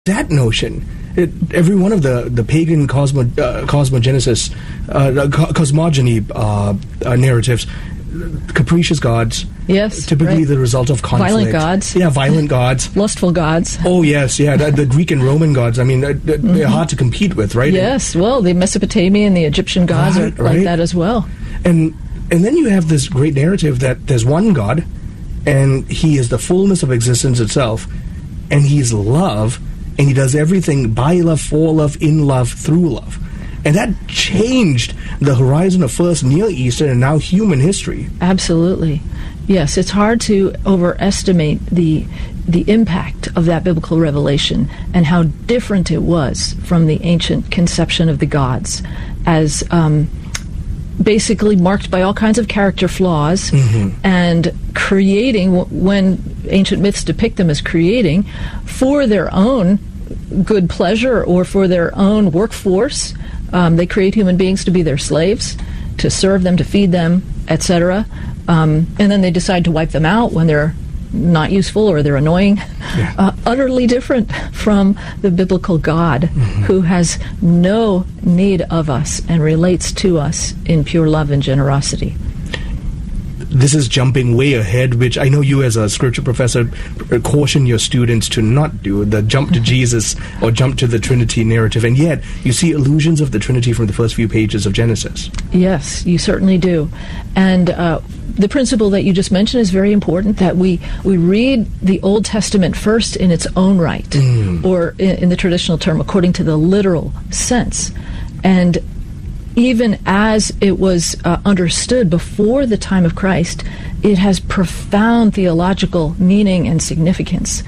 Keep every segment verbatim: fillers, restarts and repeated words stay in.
that notion. It, every one of the, the pagan cosmo, uh, cosmogenesis, uh, co- cosmogony uh, uh, narratives, capricious gods. Yes, typically right. the result of conflict. Violent gods. Yeah, violent gods. Lustful gods. Oh, yes, yeah. The, the Greek and Roman gods, I mean, they're, they're mm-hmm. hard to compete with, right? Yes, well, the Mesopotamian and the Egyptian gods right, are like right. that as well. And and then you have this great narrative that there's one God, and he is the fullness of existence itself, and he's love, and he does everything by love, for love, in love, through love. And that changed the horizon of first Near Eastern and now human history. Absolutely. Yes, it's hard to overestimate the the impact of that biblical revelation and how different it was from the ancient conception of the gods as um, basically marked by all kinds of character flaws mm-hmm. and creating, when ancient myths depict them as creating, for their own good pleasure or for their own workforce. Um, they create human beings to be their slaves, to serve them, to feed them, et cetera. Um, and then they decide to wipe them out when they're not useful or they're annoying. Yeah. Uh, utterly different from the biblical God mm-hmm. who has no need of us and relates to us in pure love and generosity. This is jumping way ahead, which I know you as a scripture professor caution your students to not do, the jump to Jesus or jump to the Trinity narrative, and yet you see allusions of the Trinity from the first few pages of Genesis. Yes, you certainly do. And uh, the principle that you just mentioned is very important, that we, we read the Old Testament first in its own right, mm. or in, in the traditional term, according to the literal sense. And even as it was uh, understood before the time of Christ, it has profound theological meaning and significance.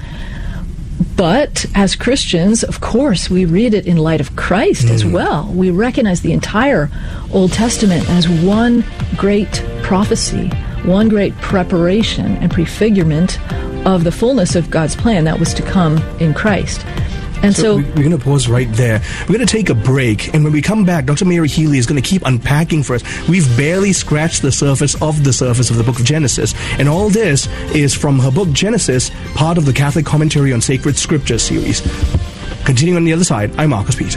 But as Christians, of course, we read it in light of Christ mm. as well. We recognize the entire Old Testament as one great prophecy, one great preparation and prefigurement of the fullness of God's plan that was to come in Christ. And so, so we're going to pause right there. We're going to take a break, and when we come back, Doctor Mary Healy is going to keep unpacking for us. We've barely scratched the surface of the surface of the book of Genesis, and all this is from her book Genesis, part of the Catholic Commentary on Sacred Scripture series. Continuing on the other side, I'm Marcus Peter.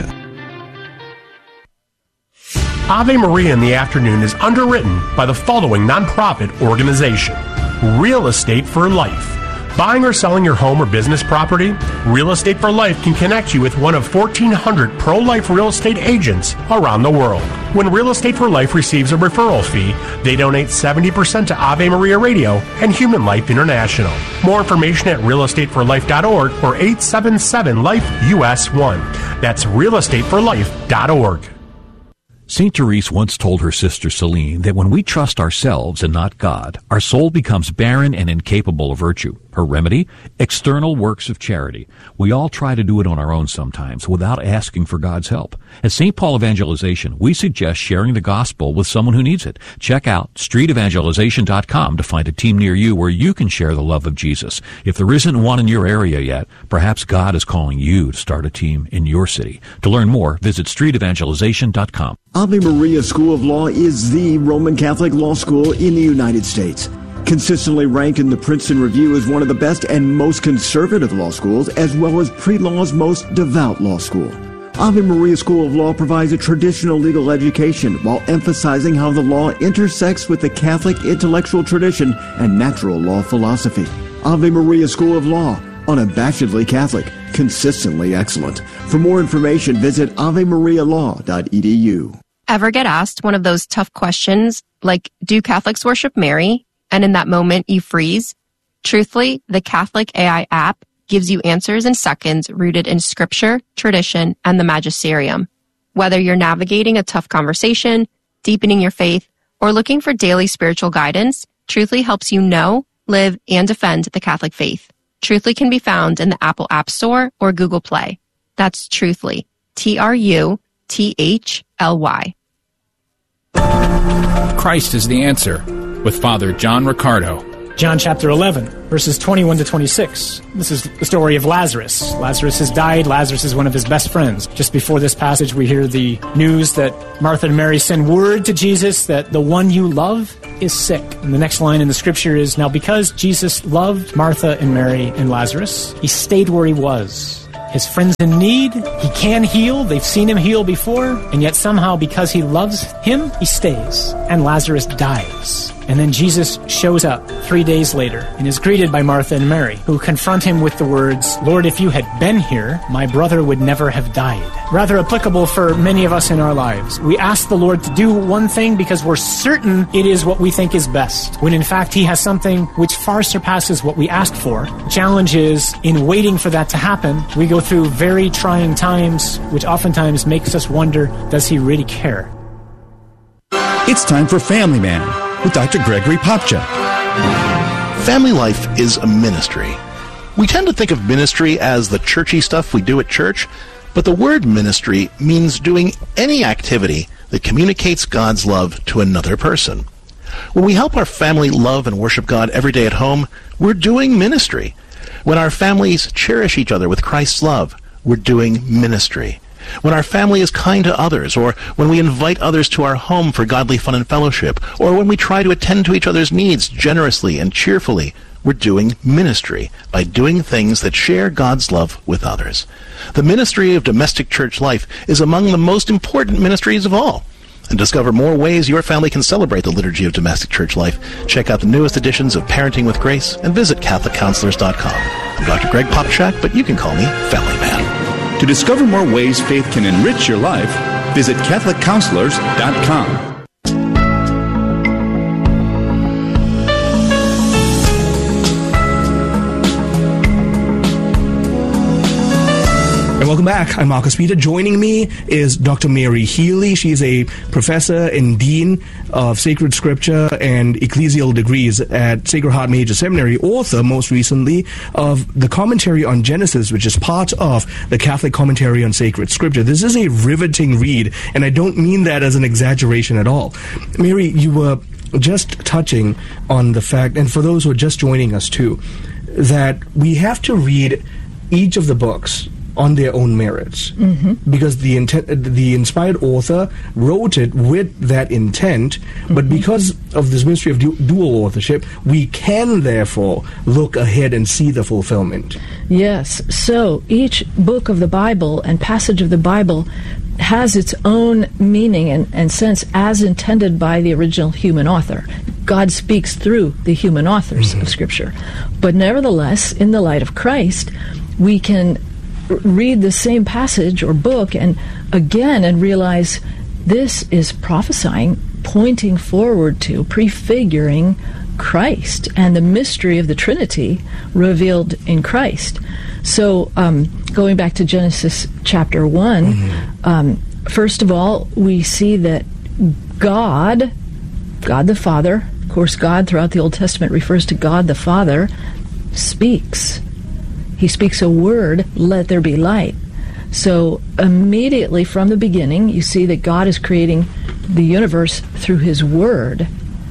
Ave Maria in the Afternoon is underwritten by the following nonprofit organization: Real Estate for Life. Buying or selling your home or business property? Real Estate for Life can connect you with one of fourteen hundred pro-life real estate agents around the world. When Real Estate for Life receives a referral fee, they donate seventy percent to Ave Maria Radio and Human Life International. More information at real estate for life dot org or eight seven seven life U S one. That's real estate for life dot org. Saint Therese once told her sister Celine that when we trust ourselves and not God, our soul becomes barren and incapable of virtue. Her remedy? External works of charity. We all try to do it on our own sometimes without asking for God's help. At Saint Paul Evangelization, we suggest sharing the gospel with someone who needs it. Check out street evangelization dot com to find a team near you where you can share the love of Jesus. If there isn't one in your area yet, perhaps God is calling you to start a team in your city. To learn more, visit street evangelization dot com. Ave Maria School of Law is the Roman Catholic law school in the United States. Consistently ranked in the Princeton Review as one of the best and most conservative law schools, as well as pre-law's most devout law school. Ave Maria School of Law provides a traditional legal education while emphasizing how the law intersects with the Catholic intellectual tradition and natural law philosophy. Ave Maria School of Law, unabashedly Catholic, consistently excellent. For more information, visit ave maria law dot e d u. Ever get asked one of those tough questions like, do Catholics worship Mary? And in that moment, you freeze? Truthfully, the Catholic A I app gives you answers in seconds rooted in scripture, tradition, and the magisterium. Whether you're navigating a tough conversation, deepening your faith, or looking for daily spiritual guidance, Truthfully helps you know, live, and defend the Catholic faith. Truthfully can be found in the Apple App Store or Google Play. That's Truthfully. T R U T H L Y. Christ is the answer, with Father John Riccardo. John chapter eleven, verses twenty-one to twenty-six. This is the story of Lazarus. Lazarus has died. Lazarus is one of his best friends. Just before this passage, we hear the news that Martha and Mary send word to Jesus that the one you love is sick. And the next line in the scripture is, now because Jesus loved Martha and Mary and Lazarus, he stayed where he was his friends in need. He can heal. They've seen him heal before. And yet somehow, because he loves him, he stays. And Lazarus dies. And then Jesus shows up three days later and is greeted by Martha and Mary, who confront him with the words, "Lord, if you had been here, my brother would never have died." Rather applicable for many of us in our lives. We ask the Lord to do one thing because we're certain it is what we think is best, when in fact he has something which far surpasses what we asked for. The challenge is, in waiting for that to happen, we go through very trying times, which oftentimes makes us wonder, does he really care? It's time for Family Man with Doctor Gregory Popcak. Family life is a ministry. We tend to think of ministry as the churchy stuff we do at church, but the word ministry means doing any activity that communicates God's love to another person. When we help our family love and worship God every day at home, we're doing ministry. When our families cherish each other with Christ's love, we're doing ministry. When our family is kind to others, or when we invite others to our home for godly fun and fellowship, or when we try to attend to each other's needs generously and cheerfully, we're doing ministry by doing things that share God's love with others. The ministry of domestic church life is among the most important ministries of all. And to discover more ways your family can celebrate the liturgy of domestic church life, check out the newest editions of Parenting with Grace and visit Catholic Counselors dot com. I'm Doctor Greg Popcak, but you can call me Family Man. To discover more ways faith can enrich your life, visit Catholic Counselors dot com. And welcome back. I'm Marcus Peter. Joining me is Doctor Mary Healy. She's a professor and dean of sacred scripture and ecclesial degrees at Sacred Heart Major Seminary, author most recently of the commentary on Genesis, which is part of the Catholic commentary on sacred scripture. This is a riveting read, and I don't mean that as an exaggeration at all. Mary, you were just touching on the fact, and for those who are just joining us too, that we have to read each of the books on their own merits, mm-hmm. because the intent, the inspired author wrote it with that intent, mm-hmm. but because of this mystery of du- dual authorship, we can therefore look ahead and see the fulfillment. Yes, so each book of the Bible and passage of the Bible has its own meaning and, and sense as intended by the original human author. God speaks through the human authors mm-hmm. of Scripture. But nevertheless, in the light of Christ, we can read the same passage or book and again and realize this is prophesying, pointing forward to, prefiguring Christ and the mystery of the Trinity revealed in Christ. So um, going back to Genesis chapter one, mm-hmm. um, first of all, we see that God, God the Father, of course God throughout the Old Testament refers to God the Father, speaks. He speaks a word, let there be light. So immediately from the beginning, you see that God is creating the universe through his word.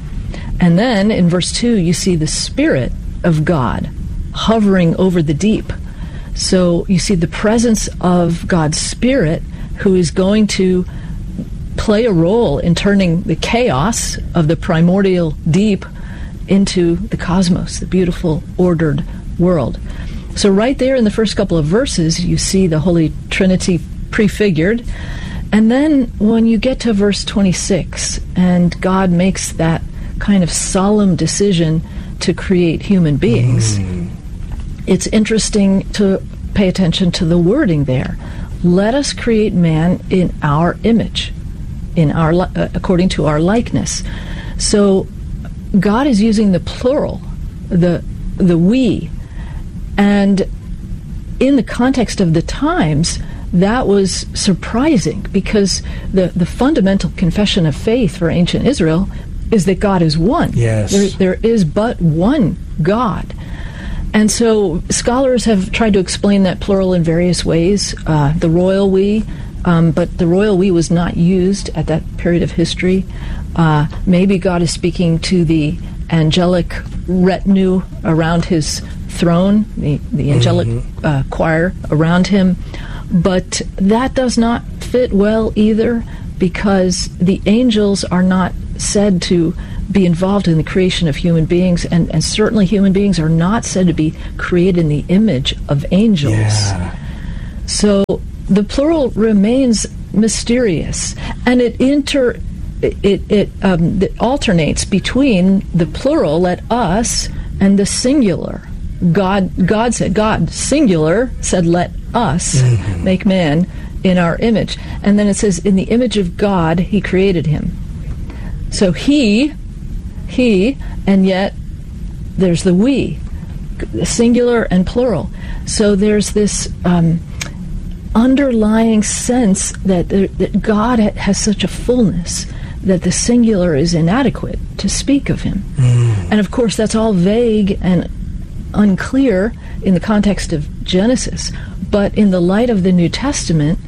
And then in verse two, you see the Spirit of God hovering over the deep. So you see the presence of God's Spirit, who is going to play a role in turning the chaos of the primordial deep into the cosmos, the beautiful, ordered world. So right there in the first couple of verses, you see the Holy Trinity prefigured. And then when you get to verse twenty-six, and God makes that kind of solemn decision to create human beings, mm. it's interesting to pay attention to the wording there. Let us create man in our image, in our li- uh, according to our likeness. So God is using the plural, the the we. And in the context of the times, that was surprising because the, the fundamental confession of faith for ancient Israel is that God is one. Yes. There, there is but one God. And so scholars have tried to explain that plural in various ways. Uh, the royal we, um, but the royal we was not used at that period of history. Uh, maybe God is speaking to the angelic retinue around his throne, the, the angelic mm-hmm. uh, choir around him. But that does not fit well either, because the angels are not said to be involved in the creation of human beings, and, and certainly human beings are not said to be created in the image of angels. Yeah. So the plural remains mysterious, and it inter it it, um, it alternates between the plural, let us, and the singular. God God said, God, singular, said, let us mm-hmm. make man in our image. And then it says, in the image of God, he created him. So he, he, and yet there's the we, singular and plural. So there's this um, underlying sense that, there, that God has such a fullness that the singular is inadequate to speak of him. Mm. And of course, that's all vague and unclear in the context of Genesis. But in the light of the New Testament,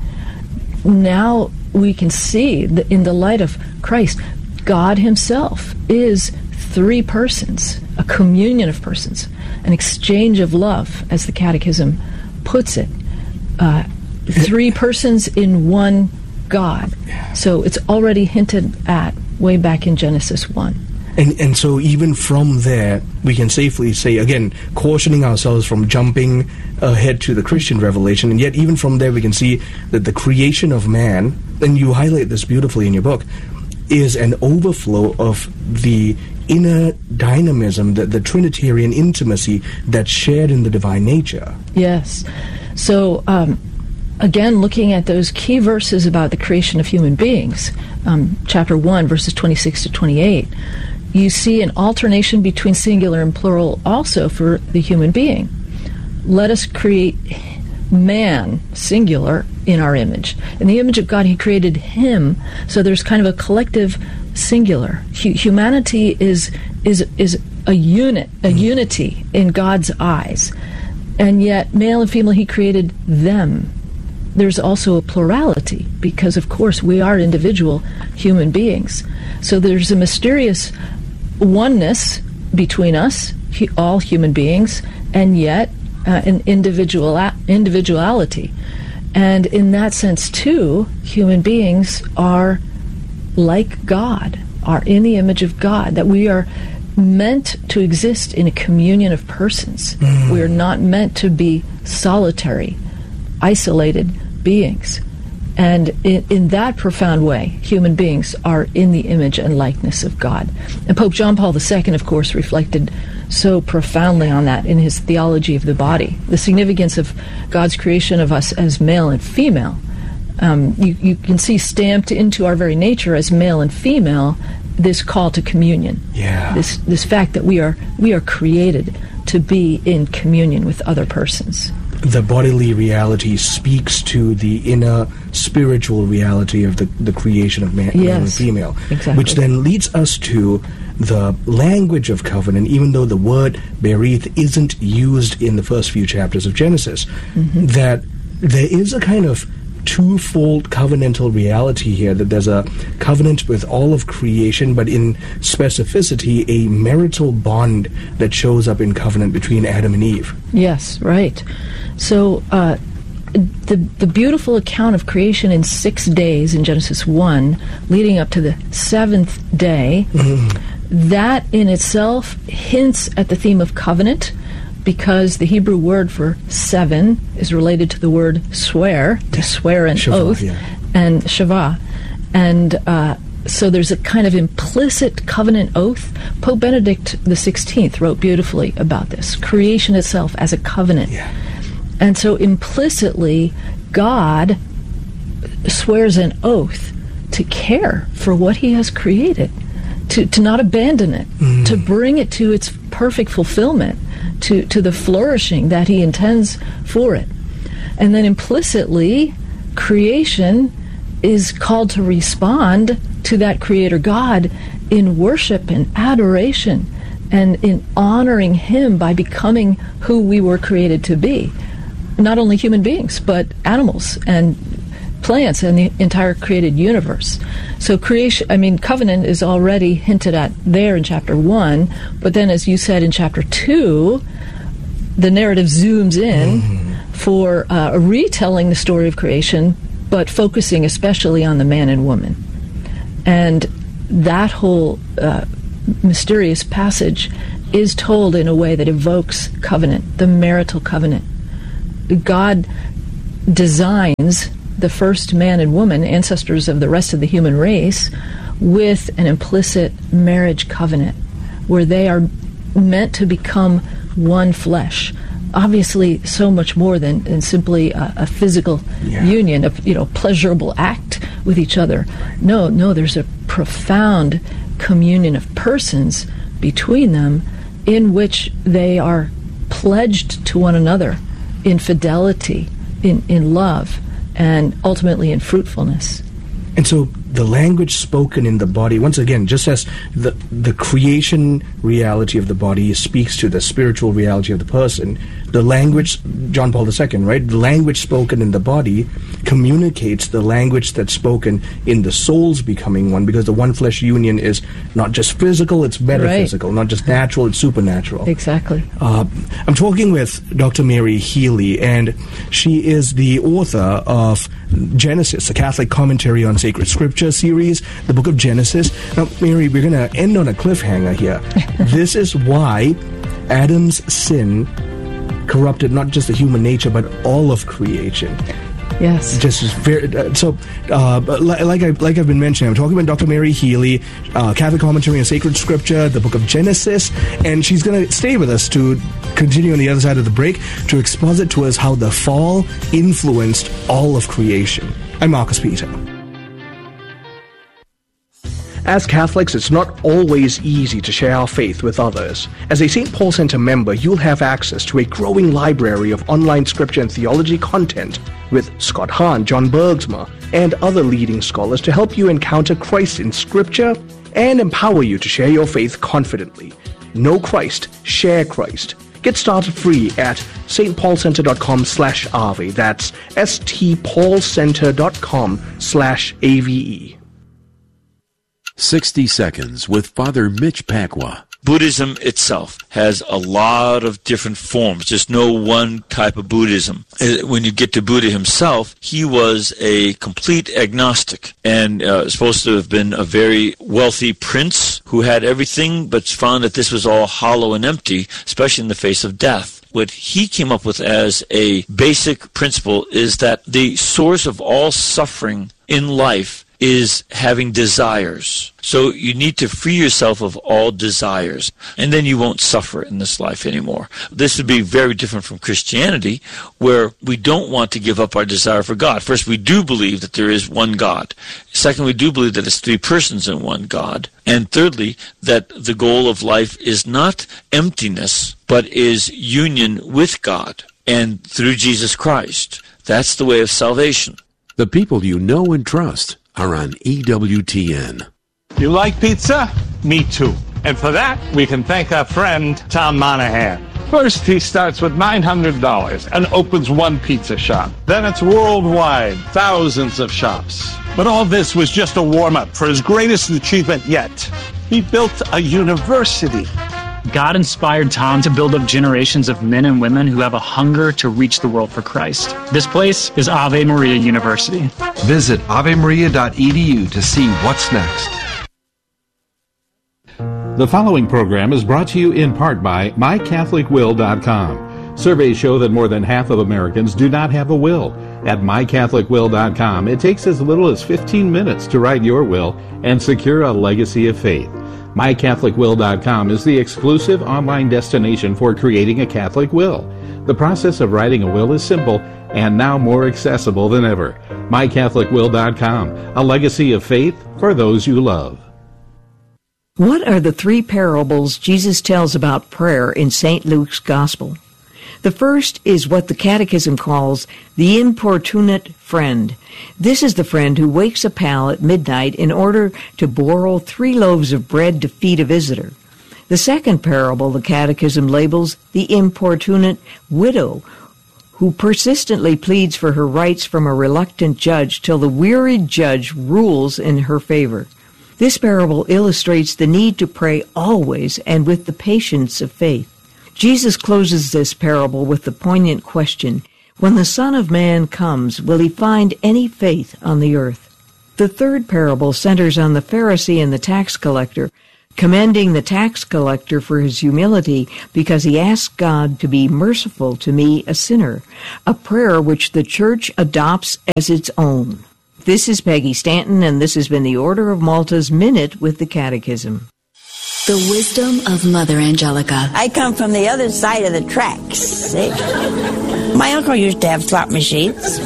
now we can see that in the light of Christ, God himself is three persons, a communion of persons, an exchange of love, as the Catechism puts it. Uh, three persons in one God. So it's already hinted at way back in Genesis one. And and so even from there, we can safely say, again, cautioning ourselves from jumping ahead to the Christian revelation, and yet even from there we can see that the creation of man, and you highlight this beautifully in your book, is an overflow of the inner dynamism, the, the Trinitarian intimacy that's shared in the divine nature. Yes. So, um, again, looking at those key verses about the creation of human beings, um, chapter one, verses twenty-six to twenty-eight, you see an alternation between singular and plural also for the human being. Let us create man, singular, in our image. In the image of God, he created him. So there's kind of a collective singular. H- humanity is is is a unit, a unity in God's eyes. And yet, male and female, he created them. There's also a plurality, because, of course, we are individual human beings. So there's a mysterious oneness between us, he, all human beings, and yet uh, an individual individuality. And in that sense, too, human beings are like God, are in the image of God, that we are meant to exist in a communion of persons. Mm. We are not meant to be solitary, isolated beings. And in, in that profound way, human beings are in the image and likeness of God. And Pope John Paul the Second, of course, reflected so profoundly on that in his Theology of the Body, the significance of God's creation of us as male and female. Um, you, you can see stamped into our very nature as male and female this call to communion. Yeah. This this fact that we are we are created to be in communion with other persons. The bodily reality speaks to the inner spiritual reality of the, the creation of man, yes, male and female, exactly. Which then leads us to the language of covenant, even though the word berith isn't used in the first few chapters of Genesis, mm-hmm. that there is a kind of twofold covenantal reality here, that there's a covenant with all of creation, but in specificity, a marital bond that shows up in covenant between Adam and Eve. Yes, right. So uh, the the beautiful account of creation in six days in Genesis one, leading up to the seventh day, mm-hmm. that in itself hints at the theme of covenant, because the Hebrew word for seven is related to the word swear, to swear an Shavah, oath, yeah. and Shavah. And uh, so there's a kind of implicit covenant oath. Pope Benedict the sixteenth wrote beautifully about this, creation itself as a covenant. Yeah. And so implicitly, God swears an oath to care for what he has created, to, to not abandon it, mm. to bring it to its perfect fulfillment, to, to the flourishing that he intends for it. And then implicitly, creation is called to respond to that Creator God in worship and adoration, and in honoring him by becoming who we were created to be. Not only human beings, but animals and plants and the entire created universe. So creation, I mean, covenant is already hinted at there in chapter one, but then, as you said, in chapter two, the narrative zooms in mm-hmm. for uh, retelling the story of creation, but focusing especially on the man and woman. And that whole uh, mysterious passage is told in a way that evokes covenant, the marital covenant. God designs the first man and woman, ancestors of the rest of the human race, with an implicit marriage covenant where they are meant to become one flesh. Obviously, so much more than, than simply a, a physical yeah. union, a you know pleasurable act with each other. No, no, there's a profound communion of persons between them in which they are pledged to one another in fidelity, in, in love, and ultimately in fruitfulness. And so the language spoken in the body, once again, just as the the creation reality of the body speaks to the spiritual reality of the person, the language, John Paul the Second, right? The language spoken in the body communicates the language that's spoken in the soul's becoming one, because the one flesh union is not just physical, it's metaphysical, right. Not just natural, it's supernatural. Exactly. Uh, I'm talking with Doctor Mary Healy, and she is the author of Genesis, a Catholic commentary on sacred scripture series, the book of Genesis. Now, Mary, we're going to end on a cliffhanger here. This is why Adam's sin corrupted not just the human nature, but all of creation. Yes. Just very, uh, so, uh, like I like I've been mentioning, I'm talking about Doctor Mary Healy, uh, Catholic commentary on sacred scripture, the book of Genesis, and she's going to stay with us to continue on the other side of the break to exposit to us how the fall influenced all of creation. I'm Marcus Peter. As Catholics, it's not always easy to share our faith with others. As a Saint Paul Center member, you'll have access to a growing library of online scripture and theology content with Scott Hahn, John Bergsma, and other leading scholars to help you encounter Christ in scripture and empower you to share your faith confidently. Know Christ, share Christ. Get started free at stpaulcenter.com slash AVE. That's stpaulcenter.com slash AVE. sixty Seconds with Father Mitch Pacwa. Buddhism itself has a lot of different forms. There's no one type of Buddhism. When you get to Buddha himself, he was a complete agnostic and uh, supposed to have been a very wealthy prince who had everything, but found that this was all hollow and empty, especially in the face of death. What he came up with as a basic principle is that the source of all suffering in life is having desires. So you need to free yourself of all desires, and then you won't suffer in this life anymore. This would be very different from Christianity, where we don't want to give up our desire for God. First, we do believe that there is one God. Second, we do believe that it's three persons in one God. And thirdly, that the goal of life is not emptiness, but is union with God and through Jesus Christ. That's the way of salvation. The people you know and trust are on E W T N. You like pizza? Me too. And for that, we can thank our friend Tom Monahan. First, he starts with nine hundred dollars and opens one pizza shop. Then it's worldwide, thousands of shops. But all this was just a warm-up for his greatest achievement yet. He built a university. God inspired Tom to build up generations of men and women who have a hunger to reach the world for Christ. This place is Ave Maria University. Visit ave maria dot e d u to see what's next. The following program is brought to you in part by my catholic will dot com. Surveys show that more than half of Americans do not have a will. At my catholic will dot com, it takes as little as fifteen minutes to write your will and secure a legacy of faith. my catholic will dot com is the exclusive online destination for creating a Catholic will. The process of writing a will is simple and now more accessible than ever. my catholic will dot com, a legacy of faith for those you love. What are the three parables Jesus tells about prayer in Saint Luke's Gospel? The first is what the Catechism calls the importunate friend. This is the friend who wakes a pal at midnight in order to borrow three loaves of bread to feed a visitor. The second parable the Catechism labels the importunate widow, who persistently pleads for her rights from a reluctant judge till the wearied judge rules in her favor. This parable illustrates the need to pray always and with the patience of faith. Jesus closes this parable with the poignant question, when the Son of Man comes, will he find any faith on the earth? The third parable centers on the Pharisee and the tax collector, commending the tax collector for his humility because he asked God to be merciful to me, a sinner, a prayer which the Church adopts as its own. This is Peggy Stanton, and this has been the Order of Malta's Minute with the Catechism. The wisdom of Mother Angelica. I come from the other side of the tracks. See? My uncle used to have slot machines.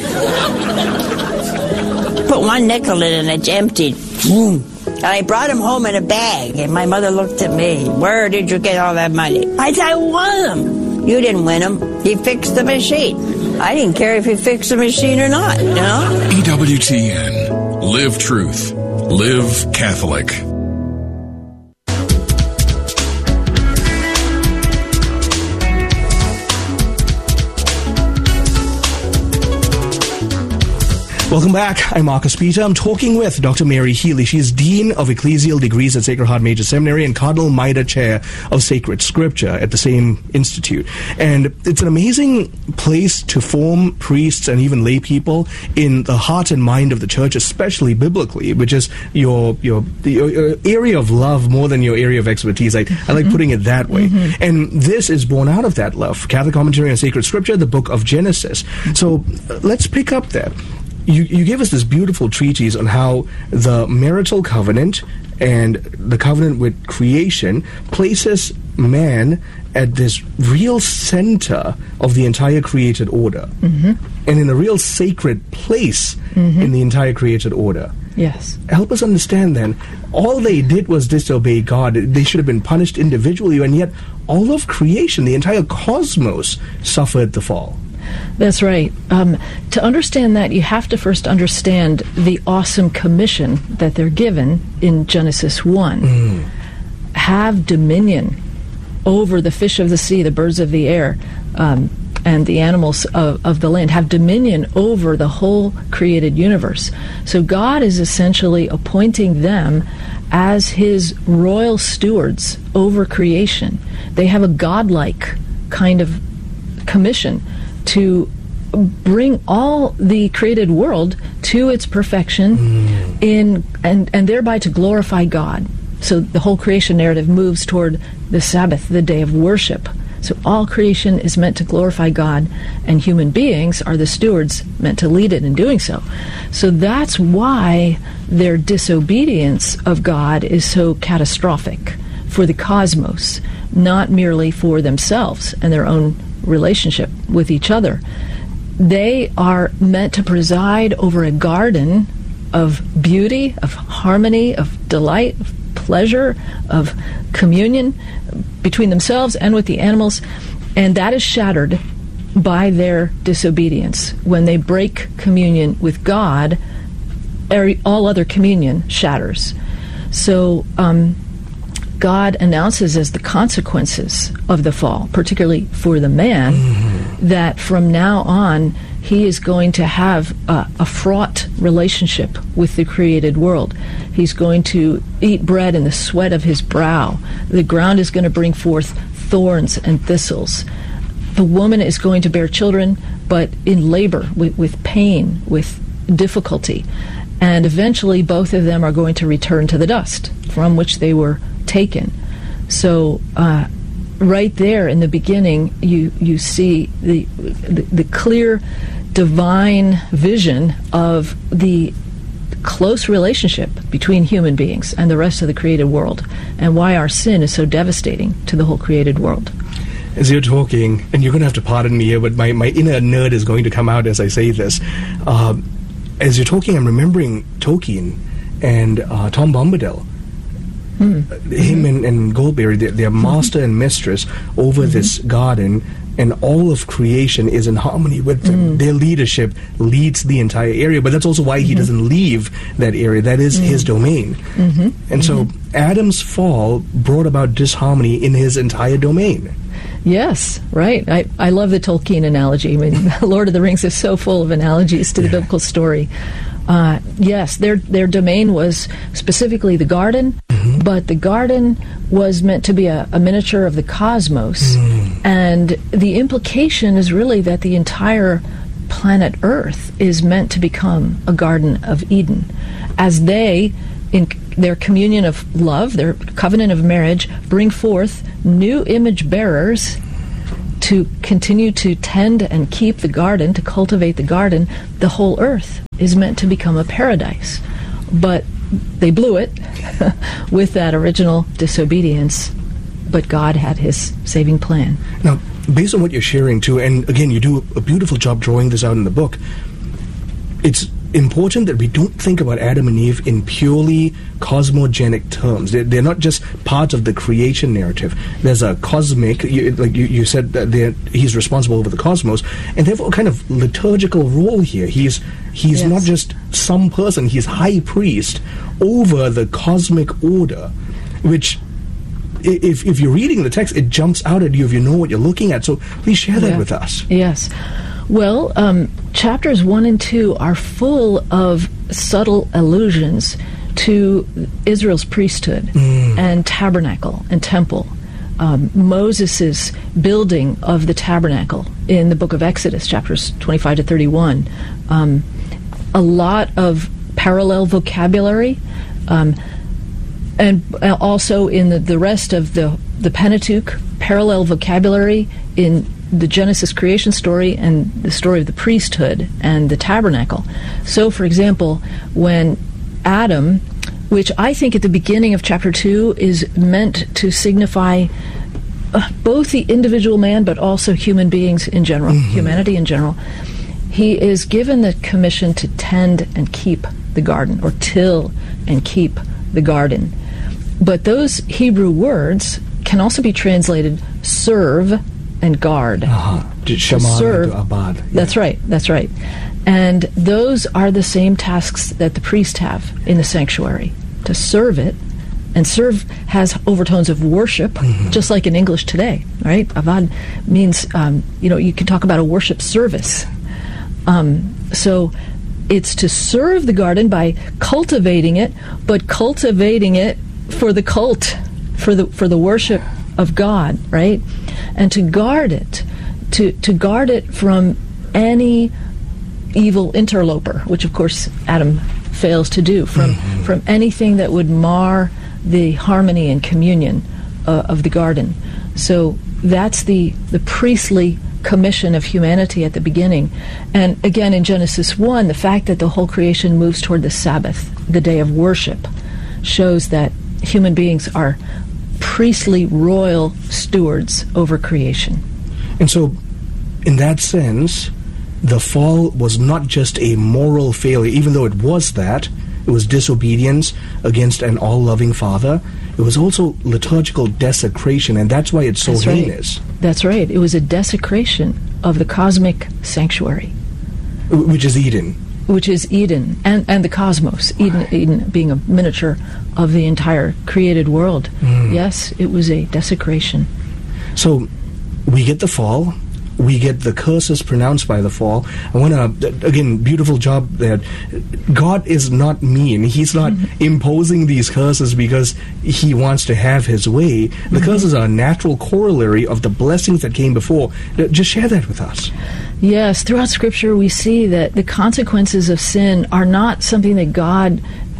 Put one nickel in and it's emptied. Boom. And I brought him home in a bag, and my mother looked at me. Where did you get all that money? I said, I won them. You didn't win them. He fixed the machine. I didn't care if he fixed the machine or not, you know? E W T N. Live truth. Live Catholic. Welcome back. I'm Marcus Peter. I'm talking with Doctor Mary Healy. She's Dean of Ecclesial Degrees at Sacred Heart Major Seminary and Cardinal Mida Chair of Sacred Scripture at the same institute. And it's an amazing place to form priests and even lay people in the heart and mind of the Church, especially biblically, which is your your, your, your area of love more than your area of expertise. I, I like putting it that way. Mm-hmm. And this is born out of that love. Catholic Commentary on Sacred Scripture, the book of Genesis. So uh, let's pick up there. You, you gave us this beautiful treatise on how the marital covenant and the covenant with creation places man at this real center of the entire created order, mm-hmm. and in a real sacred place mm-hmm. in the entire created order. Yes. Help us understand then, all they did was disobey God. They should have been punished individually, and yet all of creation, the entire cosmos, suffered the fall. That's right. Um, to understand that, you have to first understand the awesome commission that they're given in Genesis one. Mm. Have dominion over the fish of the sea, the birds of the air, um, and the animals of, of the land. Have dominion over the whole created universe. So God is essentially appointing them as his royal stewards over creation. They have a godlike kind of commission to bring all the created world to its perfection mm. in and, and thereby to glorify God. So the whole creation narrative moves toward the Sabbath, the day of worship. So all creation is meant to glorify God, and human beings are the stewards meant to lead it in doing so. So that's why their disobedience of God is so catastrophic for the cosmos, not merely for themselves and their own relationship with each other. They are meant to preside over a garden of beauty, of harmony, of delight, of pleasure, of communion between themselves and with the animals, and that is shattered by their disobedience. When they break communion with God, all other communion shatters. So um, God announces as the consequences of the fall, particularly for the man, mm-hmm. that from now on he is going to have a, a fraught relationship with the created world. He's going to eat bread in the sweat of his brow. The ground is going to bring forth thorns and thistles. The woman is going to bear children, but in labor, with, with pain, with difficulty. And eventually both of them are going to return to the dust from which they were taken. So uh, right there in the beginning, you you see the, the the clear divine vision of the close relationship between human beings and the rest of the created world, and why our sin is so devastating to the whole created world. As you're talking, and you're going to have to pardon me here, but my, my inner nerd is going to come out as I say this. Uh, as you're talking, I'm remembering Tolkien and uh, Tom Bombadil. Hmm. Him mm-hmm. and, and Goldberry, they're, they're mm-hmm. master and mistress over mm-hmm. this garden, and all of creation is in harmony with them. Mm. Their leadership leads the entire area, but that's also why he mm-hmm. doesn't leave that area. That is mm. his domain. Mm-hmm. And so mm-hmm. Adam's fall brought about disharmony in his entire domain. Yes, right. I, I love the Tolkien analogy. I mean, Lord of the Rings is so full of analogies to the yeah. biblical story. Uh, yes, their their domain was specifically the garden, mm-hmm. but the garden was meant to be a, a miniature of the cosmos. Mm. And the implication is really that the entire planet Earth is meant to become a Garden of Eden. As they in their communion of love, their covenant of marriage, bring forth new image bearers to continue to tend and keep the garden, to cultivate the garden. The whole earth is meant to become a paradise. But they blew it with that original disobedience, but God had his saving plan. Now, based on what you're sharing too, and again, you do a beautiful job drawing this out in the book, it's important that we don't think about Adam and Eve in purely cosmogenic terms. They're, they're not just part of the creation narrative. There's a cosmic, you, like you, you said, that he's responsible over the cosmos, and therefore a kind of liturgical role here. He's he's Yes. not just some person, he's high priest over the cosmic order, which, i- if, if you're reading the text, it jumps out at you if you know what you're looking at. So please share that Yeah. with us. Yes. Well, um, chapters one and two are full of subtle allusions to Israel's priesthood and tabernacle and temple. Um, Moses' building of the tabernacle in the book of Exodus, chapters twenty-five to thirty-one. Um, a lot of parallel vocabulary, um, and uh, also in the, the rest of the, the Pentateuch, parallel vocabulary in the Genesis creation story and the story of the priesthood and the tabernacle. So, for example, when Adam, which I think at the beginning of chapter two is meant to signify uh, both the individual man but also human beings in general, humanity in general, he is given the commission to tend and keep the garden, or till and keep the garden. But those Hebrew words can also be translated serve and guard. Uh-huh. To Shema serve. and to Abad. That's right, that's right. And those are the same tasks that the priests have in the sanctuary, to serve it. And serve has overtones of worship, just like in English today, right? Avad means, um, you know, you can talk about a worship service. Um, so it's to serve the garden by cultivating it, but cultivating it for the cult, for the for the worship of God, right? And to guard it, to to guard it from any evil interloper, which of course Adam fails to do, from from anything that would mar the harmony and communion uh, of the garden. So that's the the priestly commission of humanity at the beginning. And again, in Genesis one, the fact that the whole creation moves toward the Sabbath, the day of worship, shows that human beings are priestly royal stewards over creation. And so, in that sense, the fall was not just a moral failure, even though it was that. It was disobedience against an all-loving Father. It was also liturgical desecration, and that's why it's so That's right. heinous. That's right. It was a desecration of the cosmic sanctuary, Wh- Which is Eden. which is Eden and, and the cosmos. Eden, Eden being a miniature of the entire created world. Mm. Yes, it was a desecration. So, we get the fall. We get the curses pronounced by the fall. I want to, again, beautiful job there. God is not mean. He's not Mm-hmm. imposing these curses because he wants to have his way. The Mm-hmm. curses are a natural corollary of the blessings that came before. Uh, Just share that with us. Yes, throughout Scripture we see that the consequences of sin are not something that God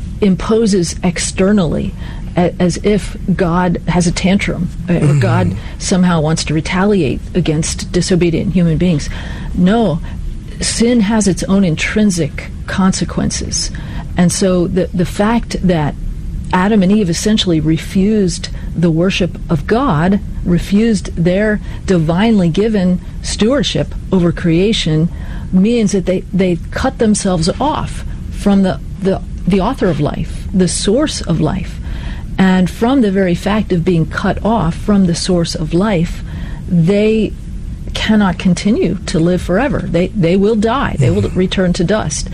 imposes externally, a- as if God has a tantrum uh, or God somehow wants to retaliate against disobedient human beings. No, sin has its own intrinsic consequences. And so the, the fact that Adam and Eve essentially refused the worship of God, refused their divinely given stewardship over creation, means that they, they cut themselves off from the, the, the author of life, the source of life. And from the very fact of being cut off from the source of life, they cannot continue to live forever. They, they will die. They will return to dust.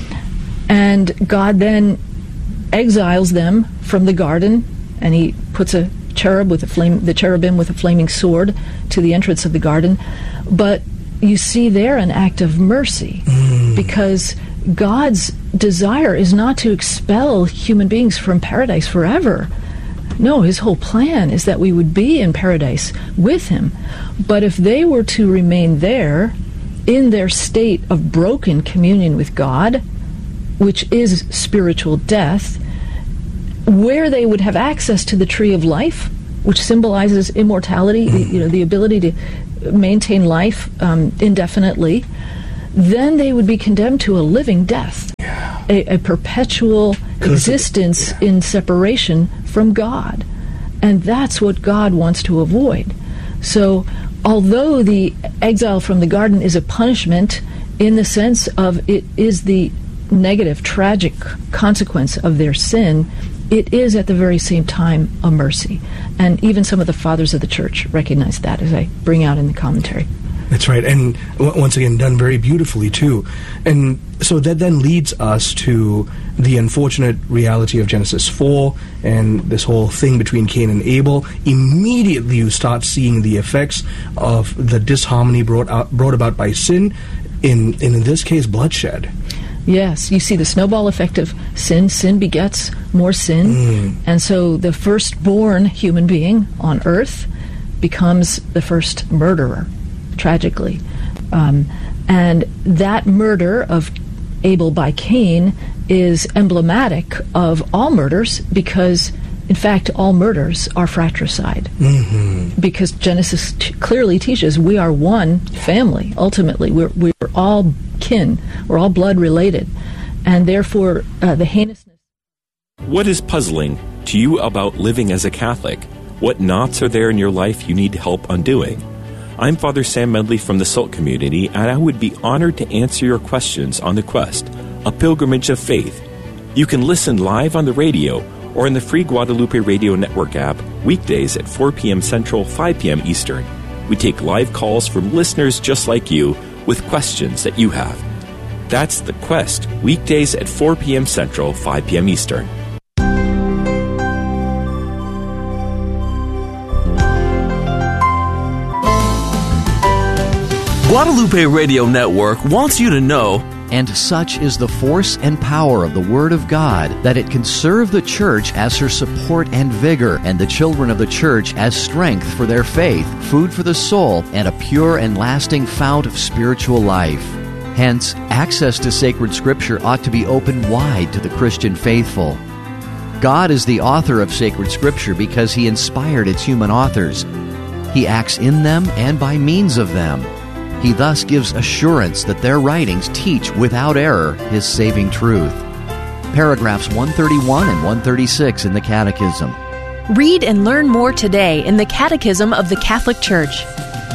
And God then exiles them from the garden, and he puts a cherub with a flame, the cherubim with a flaming sword to the entrance of the garden. But you see there an act of mercy, because God's desire is not to expel human beings from paradise forever. No, his whole plan is that we would be in paradise with him. But if they were to remain there in their state of broken communion with God, which is spiritual death, where they would have access to the tree of life, which symbolizes immortality, you know, the ability to maintain life um, indefinitely, then they would be condemned to a living death, yeah. a, a perpetual existence yeah. in separation from God. And that's what God wants to avoid. So although the exile from the garden is a punishment in the sense of it is the negative, tragic consequence of their sin, it is at the very same time a mercy. And even some of the fathers of the church recognize that, as I bring out in the commentary. That's right, and w- once again, done very beautifully, too. And so that then leads us to the unfortunate reality of Genesis four and this whole thing between Cain and Abel. Immediately you start seeing the effects of the disharmony brought out, brought about by sin, in, in, in this case, bloodshed. Yes, you see the snowball effect of sin. Sin begets more sin. Mm. And so the firstborn human being on earth becomes the first murderer, tragically. Um, and that murder of Abel by Cain is emblematic of all murders because, in fact, all murders are fratricide. Mm-hmm. Because Genesis t- clearly teaches we are one family, ultimately. We're, we're all kin. We're all blood related. And therefore, uh, the heinousness... What is puzzling to you about living as a Catholic? What knots are there in your life you need help undoing? I'm Father Sam Medley from the Salt Community, and I would be honored to answer your questions on The Quest, a pilgrimage of faith. You can listen live on the radio or in the free Guadalupe Radio Network app weekdays at four p.m. Central, five p.m. Eastern. We take live calls from listeners just like you with questions that you have. That's The Quest, weekdays at four p.m. Central, five p.m. Eastern. Guadalupe Radio Network wants you to know, and such is the force and power of the Word of God, that it can serve the Church as her support and vigor, and the children of the Church as strength for their faith, food for the soul, and a pure and lasting fount of spiritual life. Hence, access to sacred Scripture ought to be open wide to the Christian faithful. God is the author of sacred Scripture because He inspired its human authors. He acts in them and by means of them. He thus gives assurance that their writings teach without error His saving truth. Paragraphs one thirty-one and one thirty-six in the Catechism. Read and learn more today in the Catechism of the Catholic Church.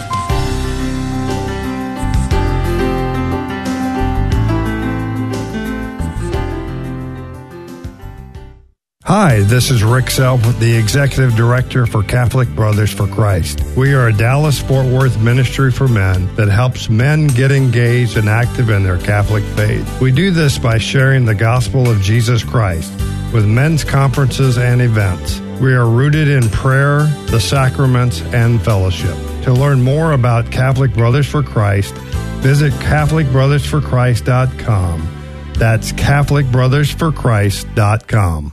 Hi, this is Rick Self, the Executive Director for Catholic Brothers for Christ. We are a Dallas-Fort Worth ministry for men that helps men get engaged and active in their Catholic faith. We do this by sharing the gospel of Jesus Christ with men's conferences and events. We are rooted in prayer, the sacraments, and fellowship. To learn more about Catholic Brothers for Christ, visit Catholic Brothers for Christ dot com. That's Catholic Brothers for Christ dot com.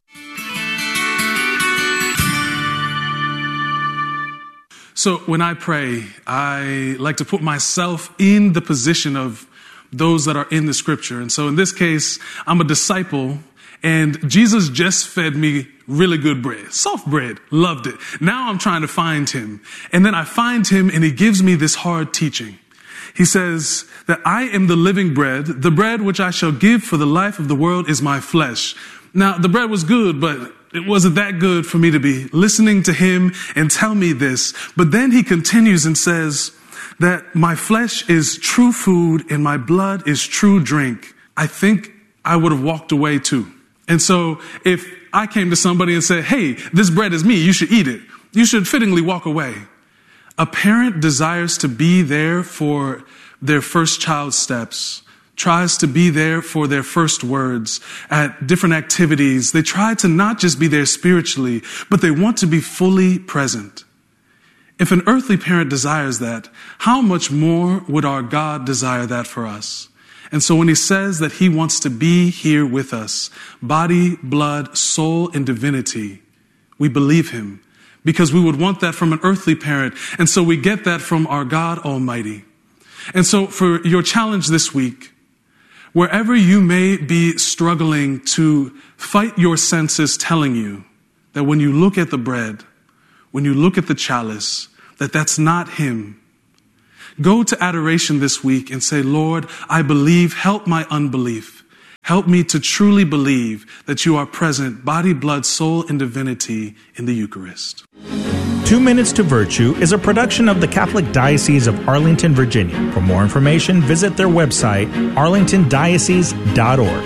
So when I pray, I like to put myself in the position of those that are in the Scripture. And so in this case, I'm a disciple, and Jesus just fed me really good bread, soft bread, loved it. Now I'm trying to find Him. And then I find Him, and He gives me this hard teaching. He says that I am the living bread. The bread which I shall give for the life of the world is my flesh. Now, the bread was good, but it wasn't that good for me to be listening to Him and tell me this. But then He continues and says that my flesh is true food and my blood is true drink. I think I would have walked away too. And so if I came to somebody and said, hey, this bread is me, you should eat it, you should fittingly walk away. A parent desires to be there for their first child's steps, tries to be there for their first words at different activities. They try to not just be there spiritually, but they want to be fully present. If an earthly parent desires that, how much more would our God desire that for us? And so when He says that He wants to be here with us, body, blood, soul, and divinity, we believe Him because we would want that from an earthly parent. And so we get that from our God Almighty. And so for your challenge this week, Wherever you may be struggling to fight your senses telling you that when you look at the bread, when you look at the chalice, that that's not him, go to adoration this week and say, Lord, I believe, help my unbelief. Help me to truly believe that you are present, body, blood, soul, and divinity in the Eucharist. Two Minutes to Virtue is a production of the Catholic Diocese of Arlington, Virginia. For more information, visit their website, arlington diocese dot org.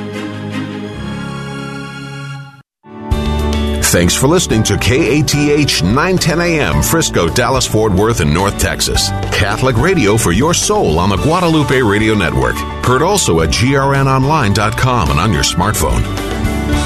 Thanks for listening to K A T H nine ten A M, Frisco, Dallas, Fort Worth, and North Texas. Catholic radio for your soul on the Guadalupe Radio Network. Heard also at G R N online dot com and on your smartphone.